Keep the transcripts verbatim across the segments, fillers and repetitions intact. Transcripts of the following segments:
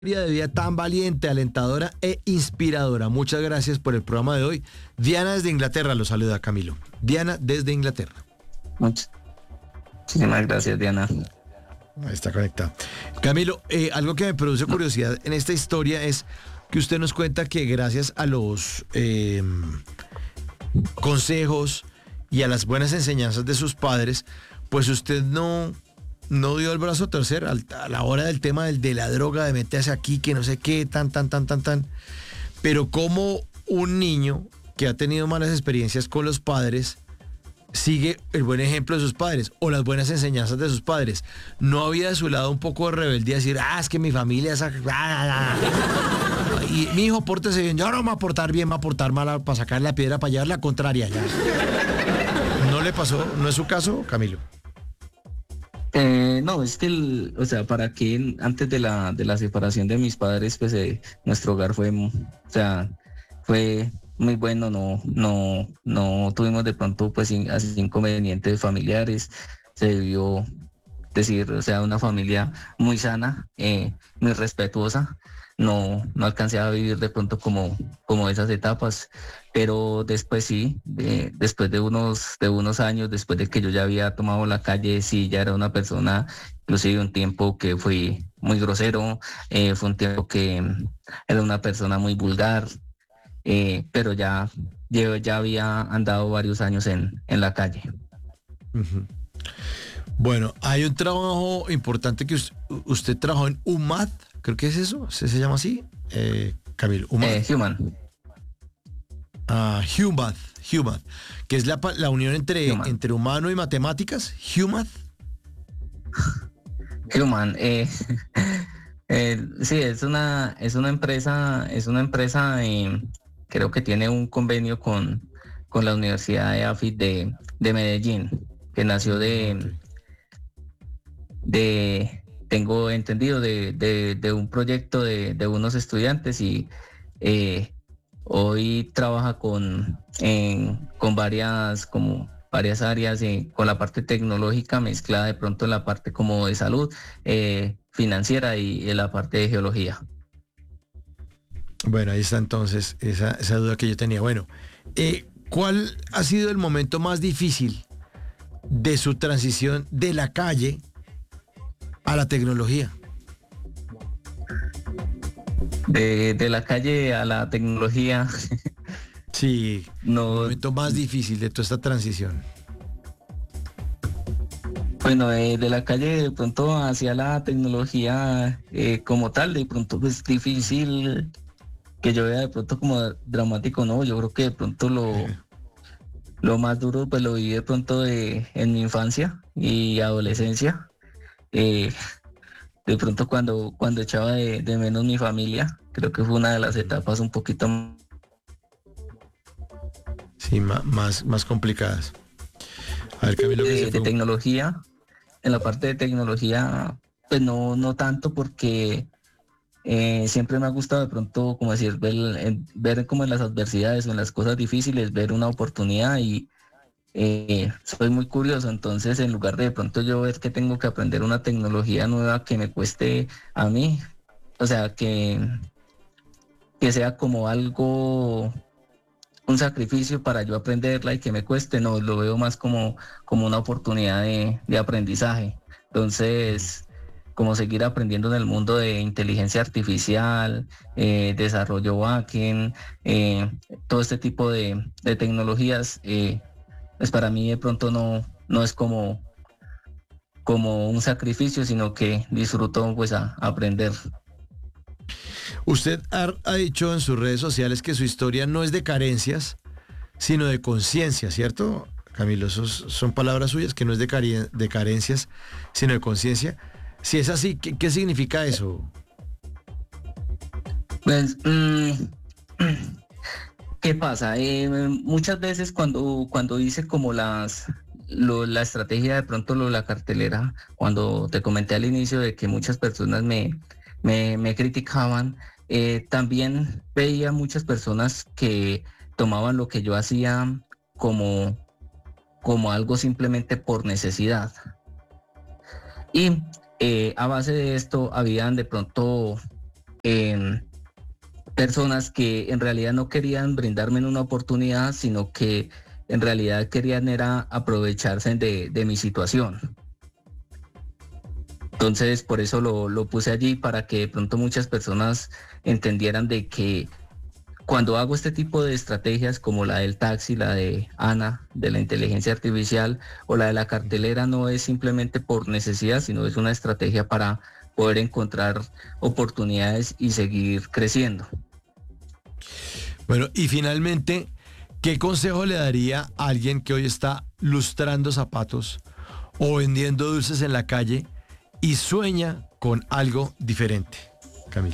De vida tan valiente, alentadora e inspiradora. Muchas gracias por el programa de hoy. Diana desde Inglaterra lo saluda, Camilo. Diana desde Inglaterra. Muchas, muchísimas gracias, Diana. Ahí está conectado. Camilo, eh, algo que me produce curiosidad en esta historia es que usted nos cuenta que gracias a los eh, consejos y a las buenas enseñanzas de sus padres, pues usted no... no dio el brazo a torcer a la hora del tema del, de la droga, de meterse aquí, que no sé qué, tan, tan, tan, tan, tan. Pero como un niño que ha tenido malas experiencias con los padres sigue el buen ejemplo de sus padres o las buenas enseñanzas de sus padres. No había de su lado un poco de rebeldía, decir, ah, es que mi familia es... Y mi hijo, pórtese bien. Yo no me voy a portar bien, me voy a portar mal para sacar la piedra, para llevar la contraria ya. ¿No le pasó? ¿No es su caso, Camilo? Eh, no, es que, el, o sea, para que antes de la, de la separación de mis padres, pues eh, nuestro hogar fue, o sea, fue muy bueno, no, no, no tuvimos de pronto pues in, así inconvenientes familiares, se vivió, decir, o sea, una familia muy sana, eh, muy respetuosa. No, no alcancé a vivir de pronto como, como esas etapas, pero después sí, de, después de unos, de unos años, después de que yo ya había tomado la calle, sí, ya era una persona, inclusive un tiempo que fui muy grosero, eh, fue un tiempo que era una persona muy vulgar, eh, pero ya, yo ya había andado varios años en, en la calle. Uh-huh. Bueno, hay un trabajo importante que usted, usted trabajó en U M A D. Creo que es eso, ¿se, se llama así? Eh, Camilo, Human. Eh, human. Ah, Humad, Humad, que es la, la unión entre, Human. entre humano y matemáticas. Humad. Human, eh, eh, sí, es una, es una empresa, es una empresa, eh, creo que tiene un convenio con, con la Universidad de A F I de, de Medellín, que nació de, okay. de tengo entendido de, de, de un proyecto de, de unos estudiantes y eh, hoy trabaja con, en, con varias, como varias áreas, eh, con la parte tecnológica mezclada de pronto en la parte como de salud, eh, financiera y en la parte de geología. Bueno, ahí está entonces esa, esa duda que yo tenía. Bueno, eh, ¿cuál ha sido el momento más difícil de su transición de la calle a la tecnología? De, de la calle a la tecnología. Sí, no, el momento más difícil de toda esta transición. Bueno, de, de la calle de pronto hacia la tecnología eh, como tal, de pronto es pues, difícil que yo vea de pronto como dramático, ¿no? Yo creo que de pronto lo, eh. lo más duro pues lo viví de pronto de, en mi infancia y adolescencia. Eh, de pronto cuando, cuando echaba de, de menos mi familia, creo que fue una de las etapas un poquito sí, más, más complicadas. A ver, Camilo, de, de tecnología. En la parte de tecnología, pues no, no tanto porque eh, siempre me ha gustado de pronto, como decir, ver, ver como en las adversidades o en las cosas difíciles, ver una oportunidad y Eh, soy muy curioso, entonces en lugar de de pronto yo ver que tengo que aprender una tecnología nueva que me cueste a mí, o sea, que, que sea como algo, un sacrificio para yo aprenderla y que me cueste, no, lo veo más como, como una oportunidad de, de aprendizaje. Entonces, como seguir aprendiendo en el mundo de inteligencia artificial, eh, desarrollo backend, eh, todo este tipo de, de tecnologías, eh, pues para mí de pronto no, no es como, como un sacrificio, sino que disfruto pues a, a aprender. Usted ha, ha dicho en sus redes sociales que su historia no es de carencias, sino de conciencia, ¿cierto, Camilo? Esos son palabras suyas, que no es de, care, de carencias, sino de conciencia. Si es así, ¿qué, qué significa eso? Pues... Mmm... ¿Qué pasa? Eh, muchas veces cuando, cuando hice como las, lo, la estrategia de pronto lo, la cartelera, cuando te comenté al inicio de que muchas personas me, me, me criticaban, eh, también veía muchas personas que tomaban lo que yo hacía como, como algo simplemente por necesidad. Y eh, a base de esto habían de pronto eh, personas que en realidad no querían brindarme una oportunidad, sino que en realidad querían era aprovecharse de, de mi situación. Entonces, por eso lo, lo puse allí, para que de pronto muchas personas entendieran de que cuando hago este tipo de estrategias como la del taxi, la de Ana, de la inteligencia artificial, o la de la cartelera, no es simplemente por necesidad, sino es una estrategia para poder encontrar oportunidades y seguir creciendo. Bueno, y finalmente, ¿qué consejo le daría a alguien que hoy está lustrando zapatos o vendiendo dulces en la calle y sueña con algo diferente? Camilo.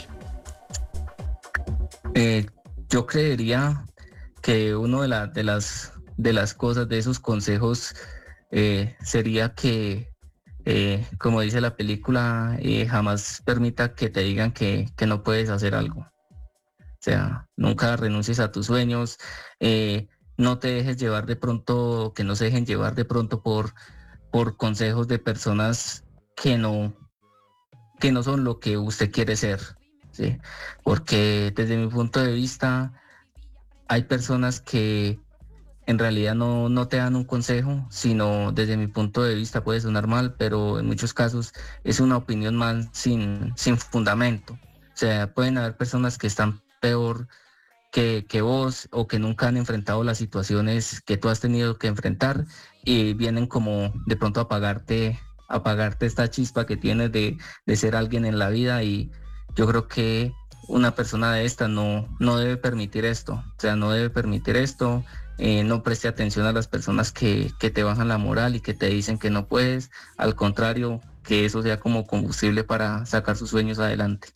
Eh, yo creería que una de, la, de, las, de las cosas, de esos consejos, eh, sería que, eh, como dice la película, eh, jamás permita que te digan que, que no puedes hacer algo. O sea, nunca renuncies a tus sueños, eh, no te dejes llevar de pronto, que no se dejen llevar de pronto por, por consejos de personas que no, que no son lo que usted quiere ser, ¿sí? Porque desde mi punto de vista hay personas que en realidad no, no te dan un consejo, sino desde mi punto de vista puede sonar mal, pero en muchos casos es una opinión mal sin, sin fundamento. O sea, pueden haber personas que están peor que, que vos, o que nunca han enfrentado las situaciones que tú has tenido que enfrentar, y vienen como de pronto a apagarte, a apagarte esta chispa que tienes de, de ser alguien en la vida. Y yo creo que una persona de esta no, no debe permitir esto, o sea, no debe permitir esto. Eh, no preste atención a las personas que, que te bajan la moral y que te dicen que no puedes, al contrario, que eso sea como combustible para sacar sus sueños adelante.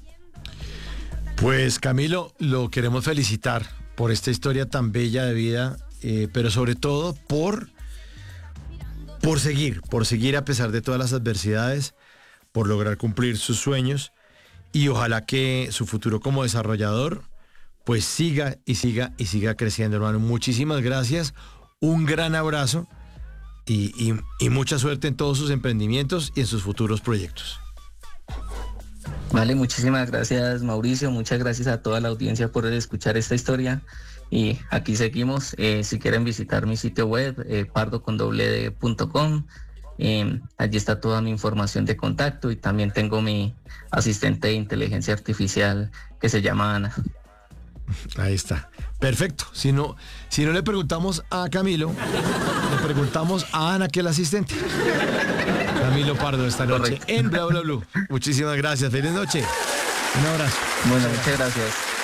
Pues Camilo, lo queremos felicitar por esta historia tan bella de vida, eh, pero sobre todo por, por seguir, por seguir a pesar de todas las adversidades, por lograr cumplir sus sueños, y ojalá que su futuro como desarrollador pues siga y siga y siga creciendo, hermano. Muchísimas gracias, un gran abrazo y, y, y mucha suerte en todos sus emprendimientos y en sus futuros proyectos. Vale, muchísimas gracias, Mauricio, muchas gracias a toda la audiencia por escuchar esta historia, y aquí seguimos. Eh, si quieren visitar mi sitio web, eh, pardo con doble d punto com, eh, allí está toda mi información de contacto, y también tengo mi asistente de inteligencia artificial que se llama Ana. Ahí está. Perfecto. Si no, si no le preguntamos a Camilo, le preguntamos a Ana, que es la asistente. Camilo Pardo esta noche. Correcto. En Bla Bla Blue. Muchísimas gracias. Feliz noche. Un abrazo. Bueno, muchas gracias.